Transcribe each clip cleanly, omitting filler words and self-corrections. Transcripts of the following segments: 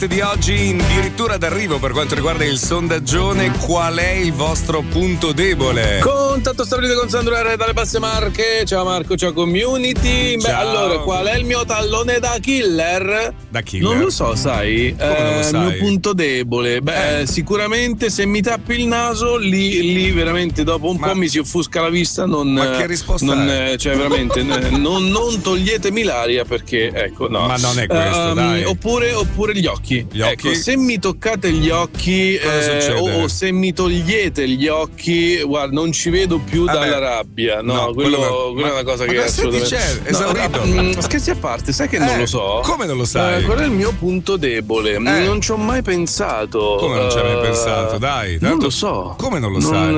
di oggi addirittura d'arrivo per quanto riguarda il sondaggione. Qual è il vostro punto debole? Contatto stabilito con Sandro R dalle Basse Marche. Ciao Marco, ciao community. Beh, Ciao. allora, qual è il mio tallone da killer? Da killer? Non lo so, sai. Come non lo sai? Il mio punto debole. Beh, sicuramente se mi tappi il naso, lì veramente dopo un po' mi si offusca la vista. Ma che risposta è? Cioè, veramente, non toglietemi l'aria perché, ecco, no. Ma non è questo, dai. Oppure gli occhi. Gli occhi? Ecco, se mi toccate gli occhi o se mi togliete gli occhi, guarda, non ci vedo più dalla rabbia. No, quello è una cosa che assolutamente. C'è, esaurito. Scherzi a parte, sai che non lo so. Come non lo sai? Qual è il mio punto debole? Non ci ho mai pensato. Come non ci hai mai pensato? Dai, non lo so. Come non lo sai?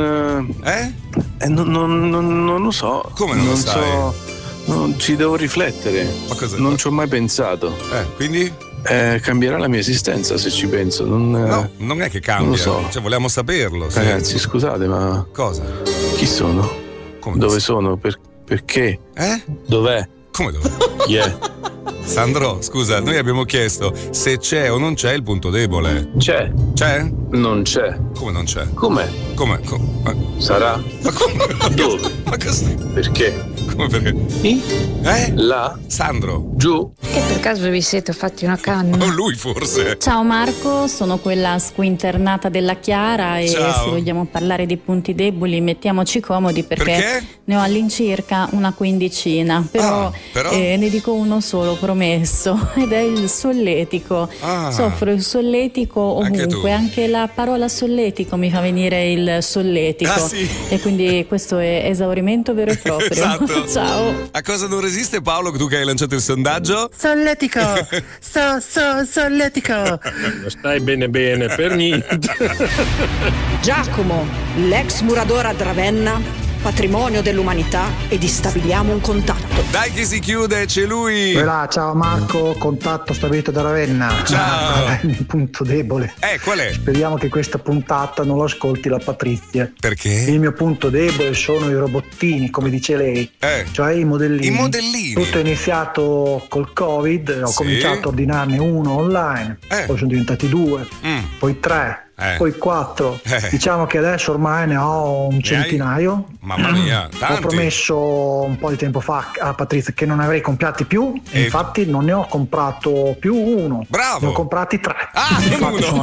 Non lo so. Come non lo sai? So. Non ci devo riflettere. Ma cosa? Non ci ho mai pensato. Quindi? Cambierà la mia esistenza se ci penso. No, non è che cambia. Non lo so. Cioè, vogliamo saperlo. Sì. Ragazzi, scusate, ma. Cosa? Chi sono? Come Dove sono? Perché? Dov'è? Come dove? Chi è? Sandro, scusa, noi abbiamo chiesto se c'è o non c'è il punto debole. C'è. C'è? Non c'è. Come non c'è? Com'è? Come? Sarà? Ma come? Dove? Ma cosa? Perché? Come perché? Là? Sandro? Giù? Che per caso vi siete fatti una canna? O lui forse? Ciao Marco, sono quella squinternata della Chiara e Ciao. se vogliamo parlare di punti deboli mettiamoci comodi perché ne ho all'incirca una quindicina, però, ne dico uno solo, promesso, ed è il solletico. Soffro il solletico ovunque, anche la parola solletico mi fa venire il solletico e quindi questo è esaurimento vero e proprio. Esatto. Ciao. A cosa non resiste Paolo, tu che hai lanciato il sondaggio? Solletico, solletico. Non stai bene per niente. Giacomo, l'ex muratore a Ravenna, patrimonio dell'umanità, e stabiliamo un contatto. Dai che si chiude, c'è lui. Voilà, ciao Marco, contatto stabilito da Ravenna. Ciao. Qual è il mio punto debole? Qual è? Speriamo che questa puntata non lo ascolti la Patrizia. Perché? Il mio punto debole sono i robottini, come dice lei, cioè i modellini. I modellini. Tutto è iniziato col Covid, ho cominciato a ordinarne uno online, poi sono diventati 2, poi 3. Poi 4, diciamo che adesso ormai ne ho un centinaio. Mamma mia, tanti. Ho promesso un po' di tempo fa a Patrizia che non avrei comprati più, e infatti non ne ho comprato più uno. Bravo. Ne ho comprati 3. Non infatti uno.